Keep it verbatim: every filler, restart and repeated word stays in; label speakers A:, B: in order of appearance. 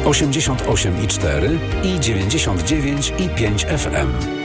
A: osiemdziesiąt osiem i cztery i dziewięćdziesiąt dziewięć i pięć F M.